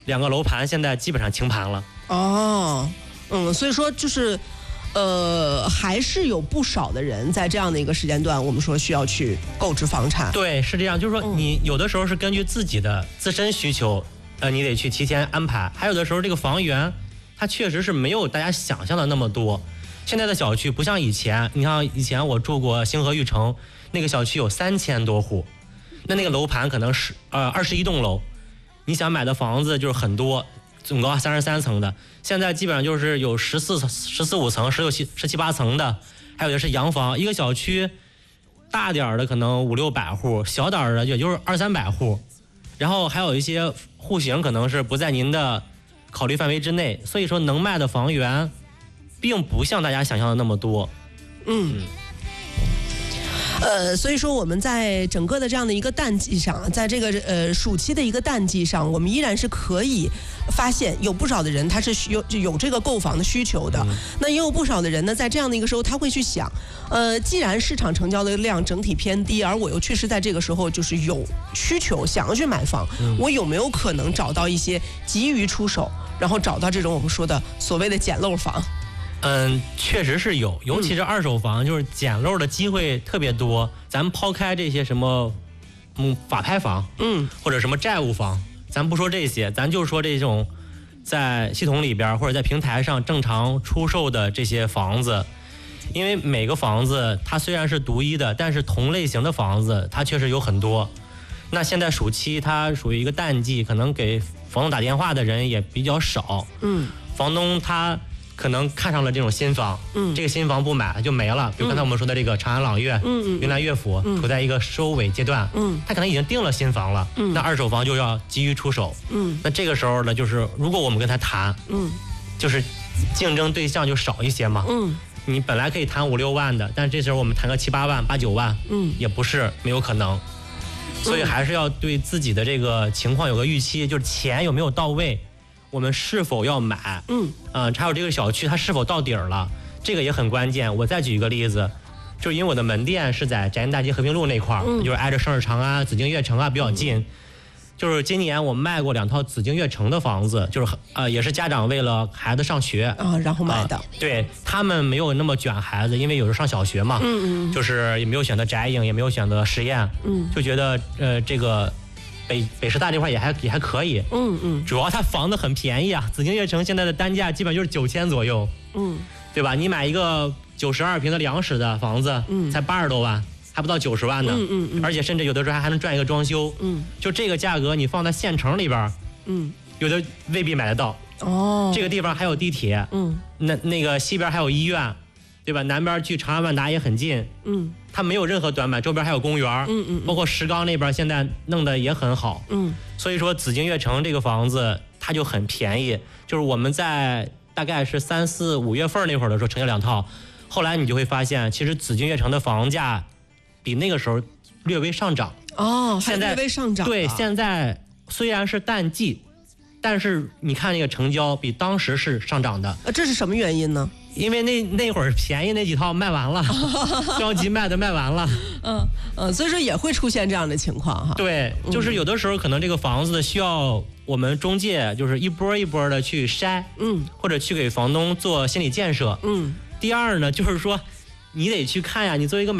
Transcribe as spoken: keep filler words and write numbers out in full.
两个楼盘现在基本上清盘了。 哦，嗯，所以说就是。呃，还是有不少的人在这样的一个时间段，我们说需要去购置房产。 对，是这样，就是说你有的时候是根据自己的自身需求，呃，你得去提前安排。还有的时候这个房源，它确实是没有大家想象的那么多。现在的小区不像以前，你像以前我住过星河玉城，那个小区有三千多户，那那个楼盘可能是呃二十一栋楼，你想买的房子就是很多。总高三十三层的，现在基本上就是有十四、十四五层、十六七、十七八层的，还有的是洋房。一个小区大点儿的可能五六百户，小点儿的也就是二三百户，然后还有一些户型可能是不在您的考虑范围之内，所以说能卖的房源并不像大家想象的那么多。 嗯。嗯呃，所以说我们在整个的这样的一个淡季上，在这个呃暑期的一个淡季上，我们依然是可以发现有不少的人他是有有这个购房的需求的。嗯、那也有不少的人呢，在这样的一个时候，他会去想，呃，既然市场成交的量整体偏低，而我又确实在这个时候就是有需求想要去买房，嗯、我有没有可能找到一些急于出手，然后找到这种我们说的所谓的捡漏房？ 嗯，确实是有，尤其是二手房，嗯、就是捡漏的机会特别多。咱们抛开这些什么，嗯，法拍房，嗯，或者什么债务房，咱不说这些，咱就说这种在系统里边或者在平台上正常出售的这些房子。因为每个房子它虽然是独一的，但是同类型的房子它确实有很多。那现在暑期它属于一个淡季，可能给房东打电话的人也比较少，嗯，房东他可能看上了这种新房，嗯，这个新房不买就没了。比如刚才我们说的这个长安朗悦，嗯，云南悦府，嗯，处在一个收尾阶段，嗯，他可能已经定了新房了，嗯，那二手房就要急于出手，嗯，那这个时候呢，就是如果我们跟他谈，嗯，就是竞争对象就少一些嘛，嗯，你本来可以谈五六万的，但这时候我们谈个七八万、八九万，嗯，也不是没有可能，所以还是要对自己的这个情况有个预期，就是钱有没有到位。我们是否要买？嗯，呃，还有这个小区它是否到底儿了，这个也很关键。我再举一个例子，就是因为我的门店是在宅心大街和平路那块儿，嗯、就是挨着盛世长啊、紫荆悦城啊比较近。嗯、就是今年我卖过两套紫荆悦城的房子，就是呃也是家长为了孩子上学啊，然后买的。呃、 对他们没有那么卷孩子，因为有时候上小学嘛，嗯嗯，就是也没有选择宅影，也没有选择实验，嗯，就觉得呃这个。北北师大这块也还也还可以，嗯嗯，主要它房子很便宜啊，紫荆悦城现在的单价基本就是九千左右，嗯，对吧？你买一个九十二平的两室的房子，嗯，才八十多万，还不到九十万呢，嗯嗯嗯，而且甚至有的时候还还能赚一个装修，嗯，就这个价格你放在县城里边，嗯，有的未必买得到，哦，这个地方还有地铁，嗯，那那个西边还有医院，对吧？南边距长安万达也很近，嗯。它没有任何短板，周边还有公园，嗯嗯，包括石岗那边现在弄得也很好，嗯，所以说紫荆悦城这个房子它就很便宜，就是我们在大概是三四五月份那会儿的时候成交两套，后来你就会发现，其实紫荆悦城的房价比那个时候略微上涨， 哦，还略微上涨， 对，现在虽然是淡季，但是你看那个成交比当时是上涨的， 呃，这是什么原因呢？ 因为那那会儿便宜那几套卖完了，着急卖的卖完了， 嗯嗯，所以说也会出现这样的情况哈。 对，就是有的时候可能这个房子需要我们中介就是一波一波的去筛，嗯，或者去给房东做心理建设，嗯。第二呢，就是说你得去看呀，你作为一个买